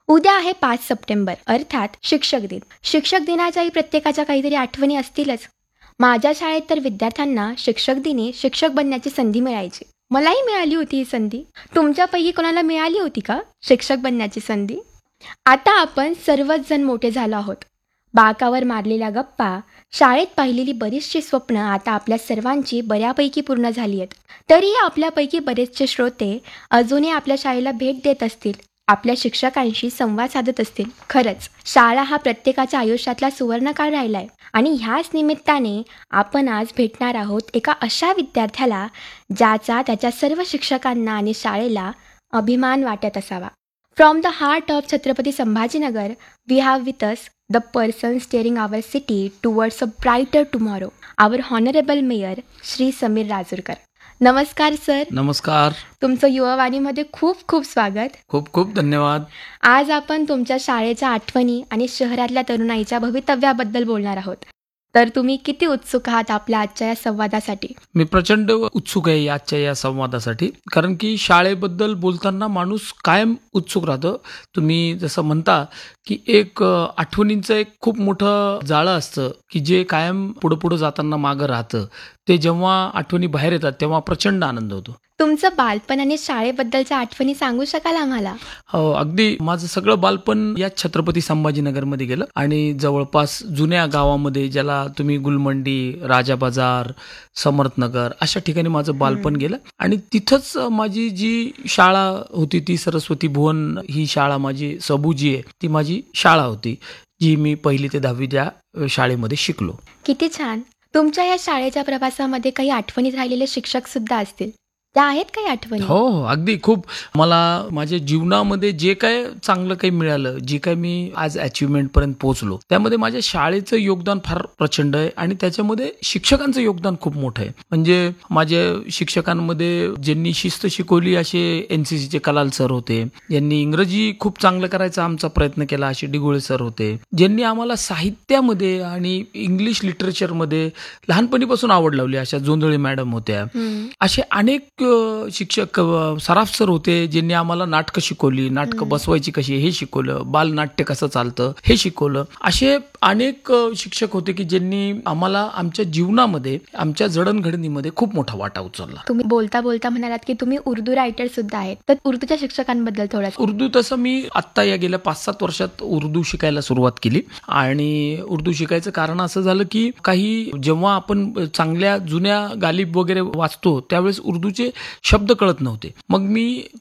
उद्या आहे 5 सप्टेंबर अर्थात शिक्षक दिन. शिक्षक दिनाच्याही प्रत्येकाच्या काहीतरी आठवणी असतीलच. माझ्या शाळेत तर विद्यार्थ्यांना शिक्षक दिनी शिक्षक बनण्याची संधी मिळायची. मलाही मिळाली होती ही संधी. तुमच्यापैकी कोणाला मिळाली होती का शिक्षक बनण्याची संधी? आता आपण सर्वच जण मोठे झालो आहोत. बाकावर मारलेल्या गप्पा, शाळेत पाहिलेली बरीचशी स्वप्न आता आपल्या सर्वांची बऱ्यापैकी पूर्ण झाली आहेत. तरीही आपल्यापैकी बरेचसे श्रोते अजूनही आपल्या शाळेला भेट देत असतील, आपल्या शिक्षकांशी संवाद साधत असतील. खरंच शाळा हा प्रत्येकाच्या आयुष्यातला सुवर्णकाळ राहिला आहे आणि ह्याच निमित्ताने आपण आज भेटणार आहोत एका अशा विद्यार्थ्याला ज्याचा त्याच्या सर्व शिक्षकांना आणि शाळेला अभिमान वाटत असावा. From the heart of Chhatrapati Sambhajinagar, we have with us the person steering our city towards a brighter tomorrow, our honorable mayor Shri Sameer Rajurkar. नमस्कार सर. नमस्कार. तुमचं युवावाणीमध्ये खूप खूप स्वागत. खूप खूप धन्यवाद. आज आपण तुमच्या शाळेच्या आठवणी आणि शहरातल्या तरुणाईच्या भवितव्याबद्दल बोलणार आहोत. तर तुम्ही किती उत्सुक आहात आपल्या आजच्या या संवादासाठी? मी प्रचंड उत्सुक आहे आजच्या या संवादासाठी, कारण की शाळेबद्दल बोलताना माणूस कायम उत्सुक राहतं. तुम्ही जसं म्हणता की एक आठवणींचं एक खूप मोठं जाळं असतं की जे कायम पुढं पुढं जाताना मागं राहतं. ते जेव्हा आठवणी बाहेर येतात तेव्हा प्रचंड आनंद होतो. तुमचं बालपण आणि शाळेबद्दलच्या आठवणी सांगू शकाल आम्हाला? हो, अगदी. माझं सगळं बालपण या छत्रपती संभाजीनगरमध्ये गेलं आणि जवळपास जुन्या गावामध्ये, ज्याला तुम्ही गुलमंडी, राजा बाजार, समर्थनगर अशा ठिकाणी माझं बालपण गेलं. आणि तिथंच माझी जी शाळा होती ती सरस्वती भुवन ही शाळा, माझी सबूजी आहे ती माझी शाळा होती, जी मी 1ली ते 10वी त्या शाळेमध्ये शिकलो. किती छान. तुमच्या या शाळेच्या प्रवासामध्ये काही आठवणीत राहिलेले शिक्षक सुद्धा असतील, त्या आहेत काही आठवणी? हो हो, अगदी. खूप मला माझ्या जीवनामध्ये जे काय चांगलं काही मिळालं, जे काय मी आज अचिव्हमेंटपर्यंत पोहोचलो, त्यामध्ये माझ्या शाळेचं योगदान फार प्रचंड आहे आणि त्याच्यामध्ये शिक्षकांचं योगदान खूप मोठं आहे. म्हणजे माझ्या शिक्षकांमध्ये ज्यांनी शिस्त शिकवली असे NCCचे कलाल सर होते, ज्यांनी इंग्रजी खूप चांगलं करायचा आमचा प्रयत्न केला असे डिगोळे सर होते, ज्यांनी आम्हाला साहित्यामध्ये आणि इंग्लिश लिटरेचरमध्ये लहानपणीपासून आवड लावली अशा जोंधळे मॅडम होत्या. असे अनेक शिक्षक, सराफ सर होते, ज्यांनी आम्हाला नाटकं शिकवली, नाटकं बसवायची कशी हे शिकवलं, बालनाट्य कसं चालतं हे शिकवलं. असे अनेक शिक्षक होते की ज्यांनी आम्हाला आमच्या जीवनामध्ये, आमच्या जडणघडणीमध्ये खूप मोठा वाटा उचलला. तुम्ही बोलता बोलता म्हणालात की तुम्ही उर्दू रायटर सुद्धा आहेत, तर उर्दूच्या शिक्षकांबद्दल थोडं. उर्दू तसं मी आत्ता या गेल्या 5-7 वर्षात उर्दू शिकायला सुरुवात केली. आणि उर्दू शिकायचं कारण असं झालं की काही जेव्हा आपण चांगल्या जुन्या गालिब वगैरे वाचतो त्यावेळेस उर्दूचे शब्द कळत नव्हते. मग मी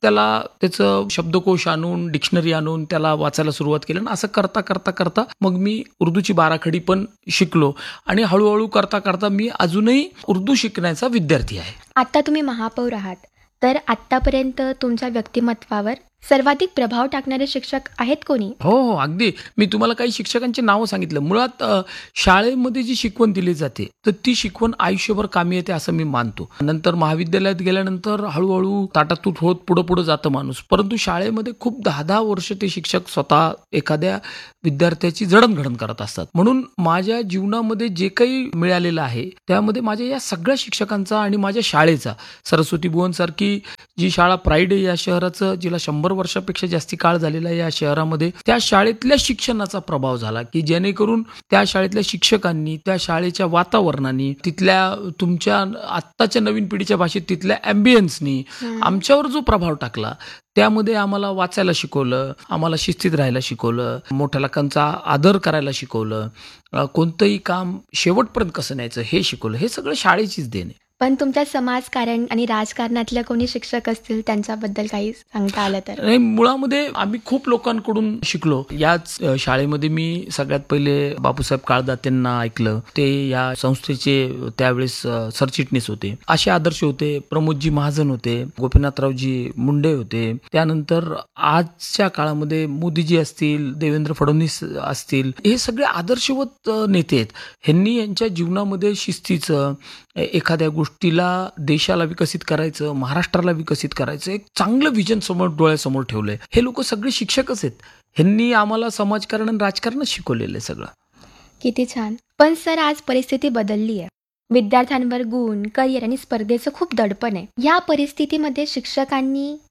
त्याचं शब्दकोश आणून, डिक्शनरी आणून त्याला वाचायला सुरुवात केली. आणि असं करता करता करता मग मी उर्दूची बाराखडी पण शिकलो आणि हळूहळू करता करता मी अजूनही उर्दू शिकण्याचा विद्यार्थी आहे. आता तुम्ही महापौर आहात, तर आतापर्यंत तुमच्या व्यक्तिमत्वावर सर्वाधिक प्रभाव टाकणारे शिक्षक आहेत कोणी? हो हो, अगदी. मी तुम्हाला काही शिक्षकांची नावं सांगितलं. मुळात शाळेमध्ये जी शिकवण दिली जाते तर ती शिकवण आयुष्यभर कामी येते असं मी मानतो. नंतर महाविद्यालयात गेल्यानंतर हळूहळू ताटातूट होत पुढं पुढं जातं माणूस, परंतु शाळेमध्ये खूप 10-10 वर्ष ते शिक्षक स्वतः एखाद्या विद्यार्थ्याची जडणघडण करत असतात. म्हणून माझ्या जीवनामध्ये जे काही मिळालेलं आहे त्यामध्ये माझ्या या सगळ्या शिक्षकांचा आणि माझ्या शाळेचा, सरस्वती भुवन सारखी जी शाळा प्राईड आहे या शहराचं, जिला 100 वर्षापेक्षा जास्ती काळ झालेला आहे या शहरामध्ये, त्या शाळेतल्या शिक्षणाचा प्रभाव झाला की जेणेकरून त्या शाळेतल्या शिक्षकांनी, त्या शाळेच्या वातावरणाने, तिथल्या तुमच्या आत्ताच्या नवीन पिढीच्या भाषेत तिथल्या ॲम्बियन्सनी आमच्यावर जो प्रभाव टाकला, त्यामध्ये आम्हाला वाचायला शिकवलं, आम्हाला शिस्तीत राहायला शिकवलं, मोठ्या लोकांचा आदर करायला शिकवलं, कोणतंही काम शेवटपर्यंत कसं न्यायचं हे शिकवलं. हे सगळं शाळेचीच देण आहे. पण तुमच्या समाजकारण आणि राजकारणातल्या कोणी शिक्षक असतील त्यांच्याबद्दल काही सांगता आलं तर? नाही, मुळामध्ये आम्ही खूप लोकांकडून शिकलो. याच शाळेमध्ये मी सगळ्यात पहिले बापूसाहेब काळदातेंना ऐकलं. ते या संस्थेचे त्यावेळेस सरचिटणीस होते. असे आदर्श होते. प्रमोदजी महाजन होते, गोपीनाथरावजी मुंडे होते. त्यानंतर आजच्या काळामध्ये मोदीजी असतील, देवेंद्र फडणवीस असतील, हे सगळे आदर्शवत नेते आहेत. ह्यांनी यांच्या जीवनामध्ये शिस्तीचं, एखाद्या गोष्टीला, देशाला विकसित करायचं, महाराष्ट्राला विकसित करायचं एक चांगलं विजन समोर डोळ्यासमोर ठेवलंय. हे लोक सगळे शिक्षकच आहेत. ह्यांनी आम्हाला समाजकारण आणि राजकारणच शिकवलेलं आहे सगळं. किती छान. पण सर, आज परिस्थिती बदलली आहे. विद्यार्थ्यांवर गुण, करिअर आणि स्पर्धेचं खूप दडपण आहे. या परिस्थितीमध्ये शिक्षकांनी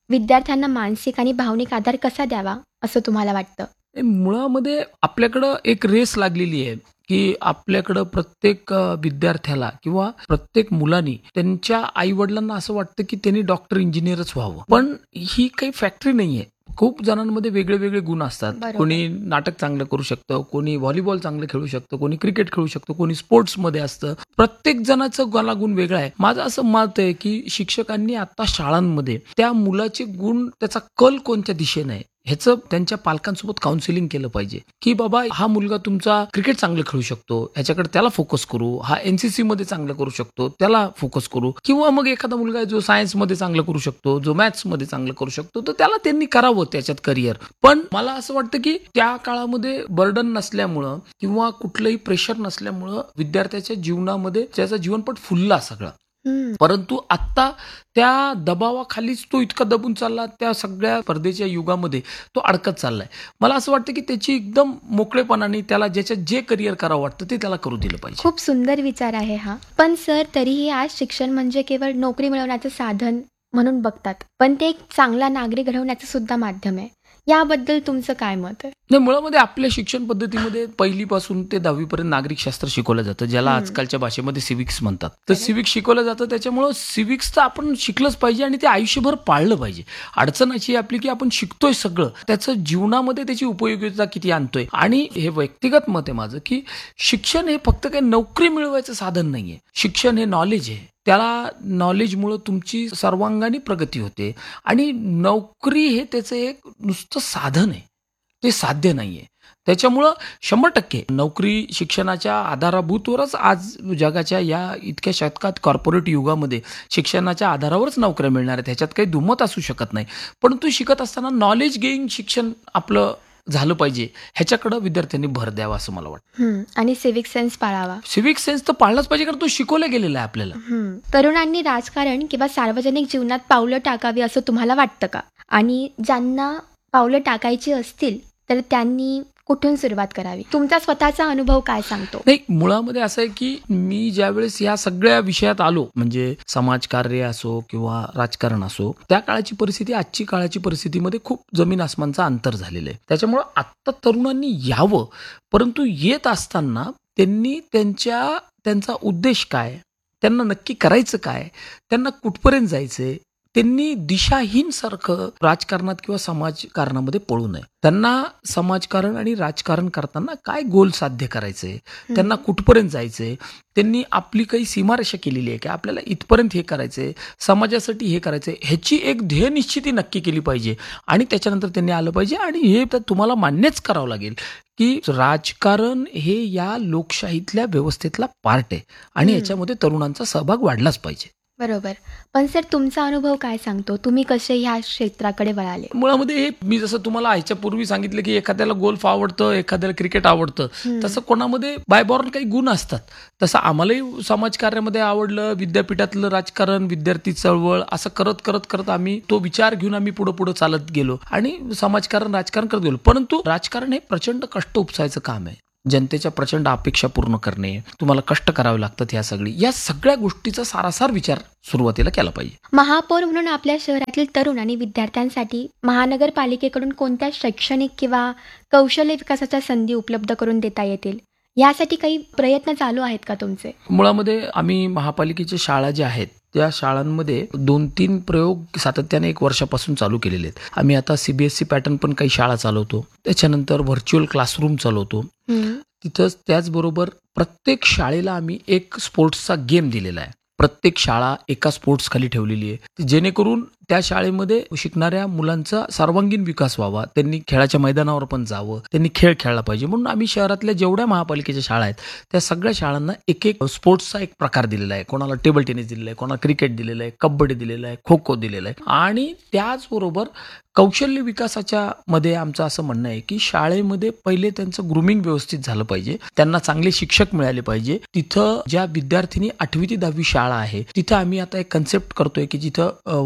विद्यार्थ्यांना मानसिक आणि भावनिक आधार कसा द्यावा असं तुम्हाला वाटतं? हे मुळामध्ये आपल्याकडं एक रेस लागलेली आहे, की आपल्याकडं प्रत्येक विद्यार्थ्याला किंवा प्रत्येक मुलांनी त्यांच्या आई-वडिलांना असं वाटतं, की त्यांनी डॉक्टर, इंजिनिअरच व्हावं. पण ही काही फॅक्टरी नाहीये. खूप जणांमध्ये वेगळे-वेगळे गुण असतात. बरोबर. कोणी नाटक चांगलं करू शकतं, कोणी व्हॉलीबॉल चांगलं खेळू शकतं, कोणी क्रिकेट खेळू शकतं, कोणी स्पोर्ट्समध्ये असतं. प्रत्येक जणाचं गुण वेगळा आहे. माझं असं मत आहे, की शिक्षकांनी आता शाळांमध्ये त्या मुलाचे गुण, त्याचा कल कोणत्या दिशेने आहे ह्याचं त्यांच्या पालकांसोबत काउन्सिलिंग केलं पाहिजे, की बाबा हा मुलगा तुमचा क्रिकेट चांगलं खेळू शकतो, ह्याच्याकडे त्याला फोकस करू, हा एनसीसी मध्ये चांगलं करू शकतो, त्याला फोकस करू, किंवा मग एखादा मुलगा आहे जो सायन्समध्ये चांगलं करू शकतो, जो मॅथ्समध्ये चांगलं करू शकतो, तर त्याला त्यांनी करावं त्याच्यात करिअर. पण मला असं वाटतं, की त्या काळामध्ये बर्डन नसल्यामुळं किंवा कुठलंही प्रेशर नसल्यामुळं विद्यार्थ्याच्या जीवनामध्ये त्याचा जीवनपट फुलला सगळा. परंतु आत्ता त्या दबावाखालीच तो इतका दबून चालला, त्या सगळ्या स्पर्धेच्या युगामध्ये तो अडकत चाललाय. मला असं वाटतं, की त्याची एकदम मोकळेपणाने त्याला ज्याच्यात जे करिअर करावं वाटतं ते त्याला करू दिलं पाहिजे. खूप सुंदर विचार आहे हा. पण सर, तरीही आज शिक्षण म्हणजे केवळ नोकरी मिळवण्याचं साधन म्हणून बघतात, पण ते एक चांगला नागरिक घडवण्याचं सुद्धा माध्यम आहे. याबद्दल तुमचं काय मत आहे? नाही, मुळामध्ये आपल्या शिक्षण पद्धतीमध्ये पहिलीपासून ते 10वी पर्यंत नागरिकशास्त्र शिकवलं जातं, ज्याला आजकालच्या भाषेमध्ये सिव्हिक्स म्हणतात. तर सिव्हिक्स शिकवलं जातं, त्याच्यामुळं सिव्हिक्स तर आपण शिकलंच पाहिजे आणि ते आयुष्यभर पाळलं पाहिजे. अडचण अशी आपली, की आपण शिकतोय सगळं, त्याचं जीवनामध्ये त्याची उपयोगिता किती आणतोय. आणि हे व्यक्तिगत मत आहे माझं, की शिक्षण हे फक्त काही नोकरी मिळवायचं साधन नाहीये. शिक्षण हे नॉलेज आहे. त्याला नॉलेजमुळं तुमची सर्वांगाने प्रगती होते आणि नोकरी हे त्याचं एक नुसतं साधन आहे, ते साध्य नाहीये. त्याच्यामुळं 100% नोकरी शिक्षणाच्या आधाराभूतवरच आज जगाच्या या इतक्या शतकात कॉर्पोरेट युगामध्ये शिक्षणाच्या आधारावरच नोकऱ्या मिळणार आहेत, ह्याच्यात काही दुमत असू शकत नाही. परंतु शिकत असताना नॉलेज गेईंग शिक्षण आपलं झालं पाहिजे, ह्याच्याकडे विद्यार्थ्यांनी भर द्यावा असं मला वाटतं. आणि सिव्हिक सेन्स पाळावा. सिव्हिक सेन्स तर पाळलाच पाहिजे, कारण तो शिकवला गेलेला आहे आपल्याला. तरुणांनी राजकारण किंवा सार्वजनिक जीवनात पावलं टाकावी असं तुम्हाला वाटतं का? आणि ज्यांना पावलं टाकायची असतील तर त्यांनी कुठून सुरुवात करावी? तुमचा स्वतःचा अनुभव काय सांगतो? नाही, मुळामध्ये असं आहे, की मी ज्यावेळेस या सगळ्या विषयात आलो, म्हणजे समाजकार्य असो किंवा राजकारण असो, त्या काळाची परिस्थिती आजची काळाची परिस्थितीमध्ये खूप जमीन आसमानचं अंतर झालेलं आहे. त्याच्यामुळं आत्ता तरुणांनी यावं, परंतु येत असताना त्यांनी त्यांचा उद्देश काय, त्यांना नक्की करायचं काय, त्यांना कुठपर्यंत जायचंय, त्यांनी दिशाहीन सारखं राजकारणात किंवा समाजकारणामध्ये पळू नये. त्यांना समाजकारण आणि राजकारण करताना काय गोल साध्य करायचंय, त्यांना कुठपर्यंत जायचंय, त्यांनी आपली काही सीमारेषा केलेली आहे की आपल्याला इथपर्यंत हे करायचंय, समाजासाठी हे करायचंय, ह्याची एक ध्येय निश्चिती नक्की केली पाहिजे आणि त्याच्यानंतर त्यांनी आलं पाहिजे. आणि हे तर तुम्हाला मान्यच करावं लागेल की राजकारण हे या लोकशाहीतल्या व्यवस्थेतला पार्ट आहे आणि याच्यामध्ये तरुणांचा सहभाग वाढलाच पाहिजे. बरोबर. पण सर, तुमचा अनुभव काय सांगतो? तुम्ही कसे ह्या क्षेत्राकडे वळाले? मुळामध्ये हे मी जसं तुम्हाला ह्याच्यापूर्वी सांगितलं की एखाद्याला गोल्फ आवडतं, एखाद्याला क्रिकेट आवडतं, तसं कोणामध्ये बायबॉर्न काही गुण असतात. तसं आम्हालाही समाजकार्यामध्ये आवडलं, विद्यापीठातलं राजकारण, विद्यार्थी चळवळ, असं करत करत करत आम्ही तो विचार घेऊन आम्ही पुढे चालत गेलो आणि समाजकारण राजकारण करत गेलो. परंतु राजकारण हे प्रचंड कष्ट उपसायचं काम आहे. जनतेच्या प्रचंड अपेक्षा पूर्ण करणे, तुम्हाला कष्ट करावे लागतात, या सगळ्या गोष्टीचा सारासार विचार सुरुवातीला केला पाहिजे. महापौर म्हणून आपल्या शहरातील तरुण आणि विद्यार्थ्यांसाठी महानगरपालिकेकडून कोणत्या शैक्षणिक किंवा कौशल्य विकासाच्या संधी उपलब्ध करून देता येतील, यासाठी काही प्रयत्न चालू आहेत का तुमचे? मुळामध्ये आम्ही महापालिकेच्या शाळा ज्या आहेत त्या शाळांमध्ये 2-3 प्रयोग सातत्याने 1 वर्षापासून चालू केलेले आहेत. आम्ही आता CBSE पॅटर्न पण काही शाळा चालवतो, त्याच्यानंतर व्हर्च्युअल क्लासरूम चालवतो. तिथंच त्याचबरोबर प्रत्येक शाळेला आम्ही एक स्पोर्ट्सचा गेम दिलेला आहे. प्रत्येक शाळा एका स्पोर्ट्स खाली ठेवलेली आहे, जेणेकरून त्या शाळेमध्ये शिकणाऱ्या मुलांचा सर्वांगीण विकास व्हावा, त्यांनी खेळाच्या मैदानावर पण जावं, त्यांनी खेळ खेळला पाहिजे. म्हणून आम्ही शहरातल्या जेवढ्या महापालिकेच्या शाळा आहेत त्या सगळ्या शाळांना एक स्पोर्ट्सचा एक प्रकार दिलेला आहे. कोणाला टेबल टेनिस दिलेला आहे, कोणाला क्रिकेट दिलेलं आहे, कबड्डी दिलेलं आहे, खो खो दिलेलं आहे. आणि त्याचबरोबर कौशल्य विकासाच्या मध्ये आमचं असं म्हणणं आहे की शाळेमध्ये पहिले त्यांचं ग्रूमिंग व्यवस्थित झालं पाहिजे, त्यांना चांगले शिक्षक मिळाले पाहिजे. तिथं ज्या विद्यार्थिनी 8वी ते 10वी शाळा आहे तिथं आम्ही आता एक कन्सेप्ट करतोय की जिथं वयात आलेले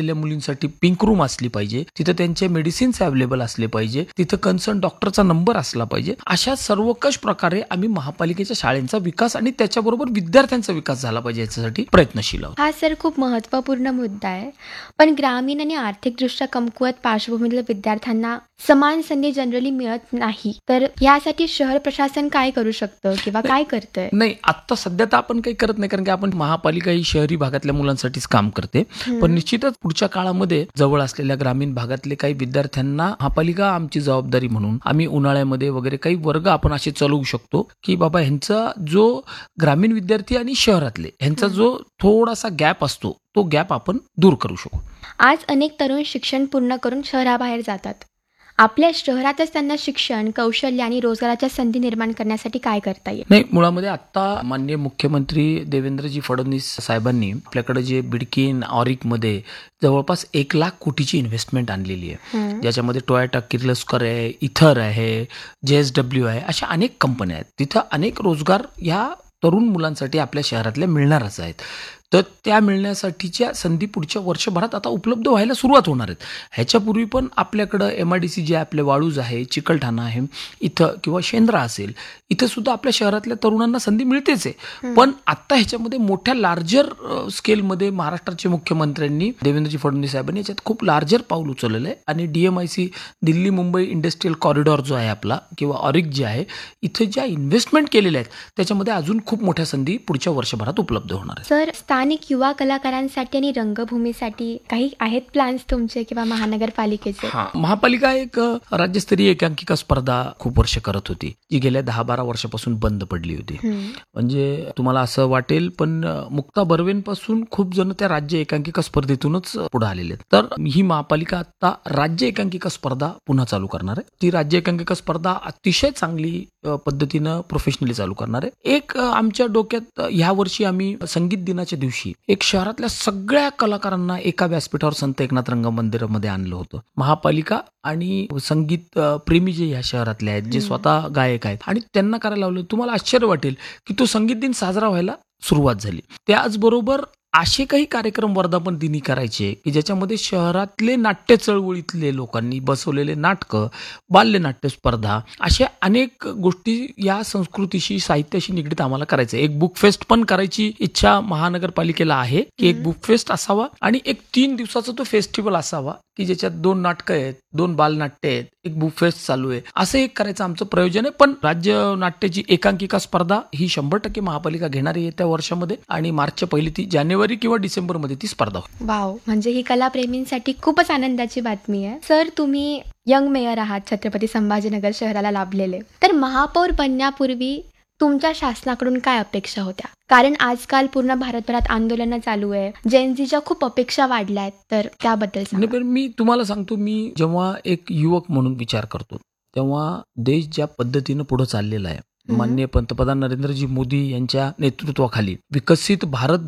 आलेल्या मुलींसाठी पिंक रूम असली पाहिजे, तिथं त्यांचे मेडिसिन्स अवेलेबल असले पाहिजे, तिथं कन्सर्न डॉक्टरचा नंबर असला पाहिजे. अशा सर्वकष प्रकारे आम्ही महापालिकेच्या शाळेंचा विकास आणि त्याच्याबरोबर विद्यार्थ्यांचा विकास झाला पाहिजे याच्यासाठी प्रयत्नशील आहोत. हा सर खूप महत्त्वपूर्ण मुद्दा आहे. पण ग्रामीण आणि आर्थिकदृष्ट्या कमकुवत पार्श्वभूमीतील विद्यार्थ्यांना समान संधी जनरली मिळत नाही, तर यासाठी शहर प्रशासन काय करू शकतं किंवा काय करतंय? नाही, आता सध्या तर आपण काही करत नाही, कारण की आपण महापालिका ही शहरी भागातल्या मुलांसाठीच काम करते. पण निश्चितच पुढच्या काळामध्ये जवळ असलेल्या ग्रामीण भागातले काही विद्यार्थ्यांना महापालिका आमची जबाबदारी म्हणून आम्ही उन्हाळ्यामध्ये वगैरे काही वर्ग आपण असे चालवू शकतो की बाबा ह्यांचा जो ग्रामीण विद्यार्थी आणि शहरातले ह्यांचा जो थोडासा गॅप असतो तो गॅप आपण दूर करू शकू. आज अनेक तरुण शिक्षण पूर्ण करून शहराबाहेर जातात. आपल्या शहरातच त्यांना शिक्षण, कौशल्य आणि रोजगाराच्या संधी निर्माण करण्यासाठी काय करता येईल? नाही, मुळामध्ये आता माननीय मुख्यमंत्री देवेंद्रजी फडणवीस साहेबांनी आपल्याकडे जे बिडकीन ऑरिकमध्ये जवळपास 1,00,000 कोटीची इन्व्हेस्टमेंट आणलेली आहे, ज्याच्यामध्ये टोयोटा किर्लोस्कर आहे, इथर आहे, JSW आहे, अशा अनेक कंपन्या आहेत. तिथं अनेक रोजगार ह्या तरुण मुलांसाठी आपल्या शहरातल्या मिळणारच आहेत. तर त्या मिळण्यासाठीच्या संधी पुढच्या वर्षभरात आता उपलब्ध व्हायला सुरुवात होणार आहेत. ह्याच्यापूर्वी पण आपल्याकडं MIDC जे आपले वाळूज आहे, चिकलठाणा आहे, इथं किंवा शेंद्रा असेल, इथं सुद्धा आपल्या शहरातल्या तरुणांना संधी मिळतेच आहे. पण आता ह्याच्यामध्ये मोठ्या लार्जर स्केलमध्ये महाराष्ट्राचे मुख्यमंत्र्यांनी देवेंद्रजी फडणवीस साहेबांनी याच्यात खूप लार्जर पाऊल उचललेलं आहे. आणि DMIC Delhi Mumbai industrial corridor जो आहे आपला किंवा ऑरिक जे आहे, इथं ज्या इन्व्हेस्टमेंट केलेल्या आहेत त्याच्यामध्ये अजून खूप मोठ्या संधी पुढच्या वर्षभरात उपलब्ध होणार आहेत. सर, स्थानिक युवा कलाकारांसाठी आणि रंगभूमीसाठी काही आहेत प्लॅन्स तुमचे किंवा महानगरपालिकेचे? महापालिका एक राज्यस्तरीय एकांकिका स्पर्धा खूप वर्ष करत होती, जी गेल्या 10-12 वर्षापासून बंद पडली होती. म्हणजे तुम्हाला असं वाटेल पण मुक्ता बर्वेंपासून खूप जण त्या राज्य एकांकिका स्पर्धेतूनच पुढे आलेले आहेत. तर ही महापालिका आता राज्य एकांकिका स्पर्धा पुन्हा चालू करणार आहे. ती राज्य एकांकिका स्पर्धा अतिशय चांगली पद्धतीनं प्रोफेशनली चालू करणार आहे. एक आमच्या डोक्यात ह्या वर्षी आम्ही संगीत दिनाच्या दिवशी एक शहरातल्या सगळ्या कलाकारांना एका व्यासपीठावर संत एकनाथ रंगमंदिरामध्ये आणलं होतं. महापालिका आणि संगीत प्रेमी जे ह्या शहरातले आहेत, जे स्वतः गायक आहेत, आणि त्यांना करायला लावलं. तुम्हाला आश्चर्य वाटेल की तो संगीत दिन साजरा व्हायला सुरुवात झाली. त्याचबरोबर असे काही कार्यक्रम वर्धापन दिनी करायचे की ज्याच्यामध्ये शहरातले नाट्य चळवळीतले लोकांनी बसवलेले नाटकं, बाल्यनाट्य स्पर्धा, अशा अनेक गोष्टी या संस्कृतीशी, साहित्याशी निगडीत आम्हाला करायचं. एक बुक फेस्ट पण करायची इच्छा महानगरपालिकेला आहे की एक बुक फेस्ट असावा आणि एक 3 दिवसाचा तो फेस्टिवल असावा की ज्याच्यात 2 नाटकं आहेत, 2 बालनाट्य आहेत, एक बुक फेस्ट चालू आहे, असं एक करायचं आमचं प्रयोजन आहे. पण राज्य नाट्याची एकांकिका स्पर्धा ही 100% महापालिका घेणार आहे त्या वर्षामध्ये आणि मार्चच्या पहिली ती जानेवारी किंवा डिसेंबरमध्ये ती स्पर्धा होईल. वाव, म्हणजे ही कलाप्रेमींसाठी खूपच आनंदाची बातमी आहे. सर, तुम्ही यंग मेयर आहात छत्रपती संभाजीनगर शहराला लाभलेले. तर महापौर बनण्यापूर्वी तुमच्या शासनाकडून काय अपेक्षा होत्या? कारण आजकाल पूर्ण भारतभरात आंदोलनं चालू आहे, जेनझीच्या खूप अपेक्षा वाढल्या आहेत, तर त्याबद्दल सांगा. पण मी तुम्हाला सांगतो, मी जेव्हा एक युवक म्हणून विचार करतो तेव्हा देश ज्या पद्धतीनं पुढे चाललेला आहे, माननीय पंतप्रधान नरेंद्रजी मोदी यांच्या नेतृत्वाखाली विकसित भारत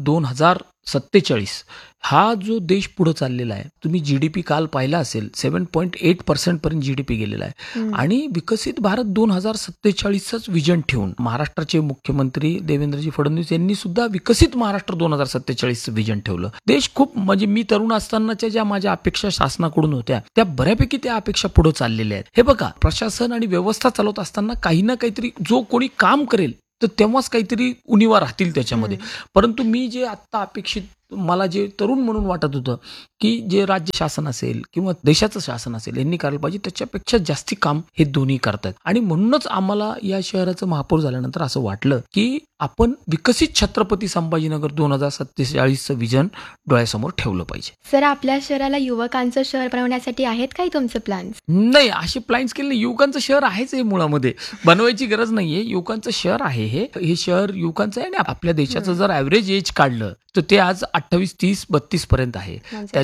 2047 हा जो देश पुढे चाललेला आहे, तुम्ही GDP काल पाहिला असेल, 7.8% पर्यंत GDP गेलेला आहे. आणि विकसित भारत 2047च विजन ठेवून महाराष्ट्राचे मुख्यमंत्री देवेंद्रजी फडणवीस यांनी सुद्धा विकसित महाराष्ट्र 2047चं विजन ठेवलं. देश खूप, म्हणजे मी तरुण असतानाच्या ज्या माझ्या अपेक्षा शासनाकडून होत्या त्या बऱ्यापैकी त्या अपेक्षा पुढे चाललेल्या आहेत. हे बघा, प्रशासन आणि व्यवस्था चालवत असताना काही ना काहीतरी जो कोणी काम करेल तर तेव्हाच काहीतरी उणिवा राहतील त्याच्यामध्ये. परंतु मी जे आत्ता अपेक्षित, मला जे तरुण म्हणून वाटत होतं की जे राज्य शासन असेल किंवा देशाचं शासन असेल यांनी करायला पाहिजे, त्याच्यापेक्षा जास्ती काम हे दोन्ही करतात. आणि म्हणूनच आम्हाला या शहराचं महापौर झाल्यानंतर असं वाटलं की आपण विकसित छत्रपती संभाजीनगर 2047चं विजन डोळ्यासमोर ठेवलं पाहिजे. सर, आपल्या शहराला युवकांचं शहर बनवण्यासाठी आहेत काही तुमचे प्लॅन्स? नाही, असे प्लॅन्स केले. युवकांचं शहर आहेच हे, मुळामध्ये बनवायची गरज नाहीये. युवकांचं शहर आहे हे शहर युवकांचं आहे. आणि आपल्या देशाचं जर ऍव्हरेज एज काढलं तर ते आज 28, 30, 32 पर्यंत आहे.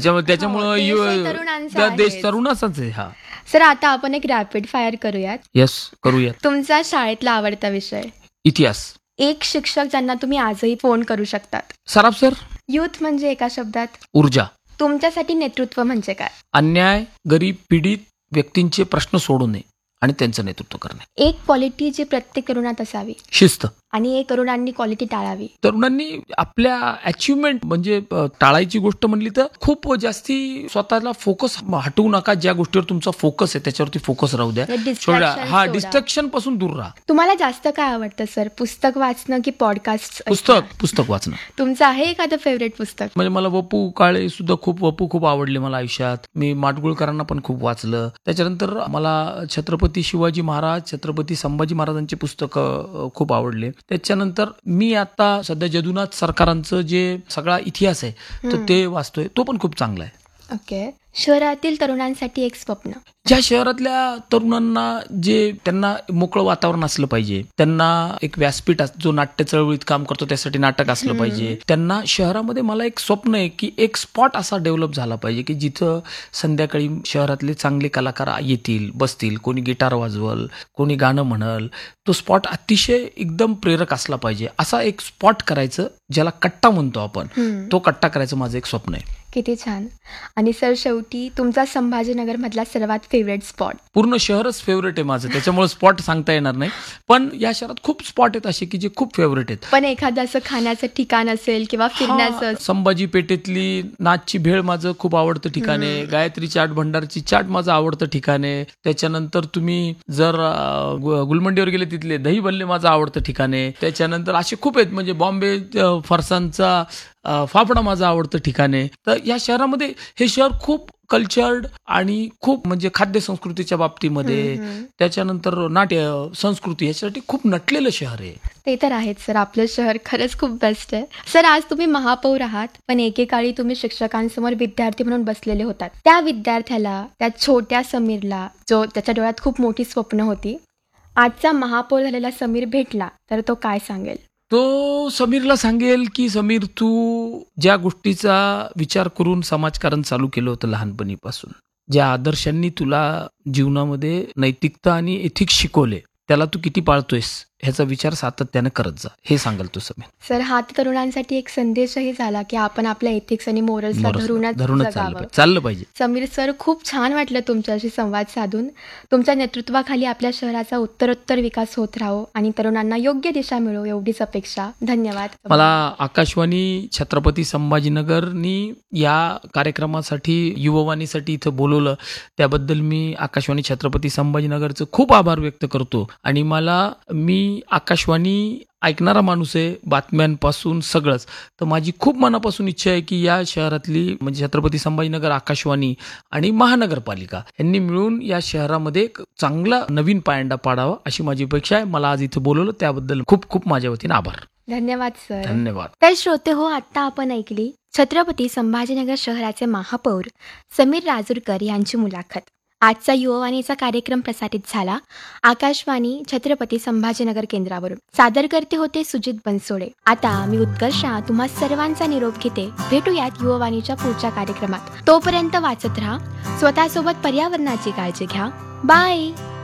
त्याच्यामुळे देश तरुणाचाच आहे. हा सर, आता आपण एक रॅपिड फायर करूयात. यस, करूयात. तुमचा शाळेतला आवडता विषय? इतिहास. एक शिक्षक ज्यांना तुम्ही आजही फोन करू शकतात? सराफ सर. युथ म्हणजे एका शब्दात? ऊर्जा. तुमच्यासाठी नेतृत्व म्हणजे काय? अन्याय, गरीब, पीडित व्यक्तींचे प्रश्न सोडवणे आणि त्यांचं नेतृत्व करणे. एक क्वालिटी जी प्रत्येक तरुणात असावी? शिस्त. आणि एक तरुणांनी क्वालिटी टाळावी. तरुणांनी आपल्या अचिव्हमेंट म्हणजे टाळायची गोष्ट म्हणली तर खूप जास्ती स्वतःला फोकस हटवू नका. ज्या गोष्टीवर तुमचा फोकस आहे त्याच्यावरती फोकस राहू द्या. Distraction सोडा. डिस्ट्रॅक्शन पासून दूर राहा. तुम्हाला जास्त काय आवडतं सर, पुस्तक वाचणं की पॉडकास्ट? पुस्तक वाचणं. तुमचं आहे एखादं फेवरेट पुस्तक? म्हणजे मला वपू काळे सुद्धा वपू खूप आवडले मला आयुष्यात. मी माडगुळकरांना पण खूप वाचलं. त्याच्यानंतर मला छत्रपती शिवाजी महाराज, छत्रपती संभाजी महाराजांची पुस्तकं खूप आवडले. त्याच्यानंतर मी आता सध्या जदुनाथ सरकारांचं जे सगळा इतिहास आहे तर ते वाचतोय. तो पण खूप चांगला आहे. ओके. शहरातील तरुणांसाठी एक स्वप्न. ज्या शहरातल्या तरुणांना जे त्यांना मोकळं वातावरण असलं पाहिजे, त्यांना एक व्यासपीठ जो नाट्य चळवळीत काम करतो त्यासाठी नाटक असलं पाहिजे. त्यांना शहरामध्ये मला एक स्वप्न आहे की एक स्पॉट असा डेव्हलप झाला पाहिजे की जिथं संध्याकाळी शहरातले चांगले कलाकार येतील, बसतील, कोणी गिटार वाजवल, कोणी गाणं म्हणल. तो स्पॉट अतिशय एकदम प्रेरक असला पाहिजे. असा एक स्पॉट करायचं ज्याला कट्टा म्हणतो आपण, तो कट्टा करायचं माझं एक स्वप्न आहे. किती छान. आणि सर शेवटी तुमचा संभाजीनगर मधला सर्वात फेवरेट स्पॉट? पूर्ण शहरच फेवरेट आहे माझं, त्याच्यामुळे स्पॉट सांगता येणार नाही. पण या शहरात खूप स्पॉट आहेत असे की जे खूप फेवरेट आहेत. पण एखादं असं खाण्याचं ठिकाण असेल किंवा फिरण्याचं? संभाजी पेठेतली नाचची भेळ माझं खूप आवडतं ठिकाण आहे. गायत्री चाट भंडारची चाट माझं आवडतं ठिकाण आहे. त्याच्यानंतर तुम्ही जर गुलमंडीवर गेले तिथले दही भल्ले माझं आवडतं ठिकाण आहे. त्याच्यानंतर असे खूप आहेत. म्हणजे बॉम्बे फरसांचा फाफडा माझं आवडतं ठिकाण आहे. तर या शहरामध्ये हे शहर खूप कल्चर्ड आणि खूप म्हणजे खाद्य संस्कृतीच्या बाबतीमध्ये, त्याच्यानंतर नाट्य संस्कृती ह्याच्यासाठी खूप नटलेलं शहर आहे. ते तर आहेच सर. आपलं शहर खरंच खूप बेस्ट आहे. सर, आज तुम्ही महापौर आहात, पण एकेकाळी तुम्ही शिक्षकांसमोर विद्यार्थी म्हणून बसलेले होतात. त्या विद्यार्थ्याला, त्या छोट्या समीरला, जो त्याच्या डोळ्यात खूप मोठी स्वप्न होती, आजचा महापौर झालेला समीर भेटला तर तो काय सांगेल? तो समीरला सांगेल की समीर, तू ज्या गोष्टीचा विचार करून समाजकारण चालू केलं होतं लहानपणीपासून, ज्या आदर्शांनी तुला जीवनामध्ये नैतिकता आणि एथिक्स शिकवले, त्याला तू किती पाळतोयस ह्याचा विचार सातत्याने करत जा, हे सांगाल तो समीर. सर, हा तरुणांसाठी एक संदेशही झाला की आपण आपल्या एथिक्स आणि मोरल्सला धरूनच चाललं पाहिजे. समीर सर, खूप छान वाटलं तुमच्याशी संवाद साधून. तुमच्या नेतृत्वाखाली आपल्या शहराचा उत्तरोत्तर विकास होत राहो आणि तरुणांना योग्य दिशा मिळो, एवढीच अपेक्षा. धन्यवाद. मला आकाशवाणी छत्रपती संभाजीनगरनी या कार्यक्रमासाठी, युववाणीसाठी इथं बोलवलं, त्याबद्दल मी आकाशवाणी छत्रपती संभाजीनगरचं खूप आभार व्यक्त करतो. आणि मी आकाशवाणी ऐकणारा माणूस आहे बातम्यांपासून सगळंच. तर माझी खूप मनापासून इच्छा आहे की या शहरातली म्हणजे छत्रपती संभाजीनगर आकाशवाणी आणि महानगरपालिका यांनी मिळून या शहरामध्ये एक चांगला नवीन पायंडा पाडावा अशी माझी अपेक्षा आहे. मला आज इथे बोलवलं त्याबद्दल खूप खूप माझ्या वतीने आभार. धन्यवाद सर. धन्यवाद. तर श्रोते हो, आता आपण ऐकली छत्रपती संभाजीनगर शहराचे महापौर समीर राजूरकर यांची मुलाखत. आजचा युववाणीचा कार्यक्रम प्रसारित झाला आकाशवाणी छत्रपती संभाजीनगर केंद्रावरून. सादर करते होते सुजित बनसोडे. आता मी उत्कर्षा तुम्हा सर्वांचा निरोप घेते. भेटूयात युववाणीच्या पुढच्या कार्यक्रमात. तोपर्यंत वाचत राहा, स्वतःसोबत पर्यावरणाची काळजी घ्या. बाय.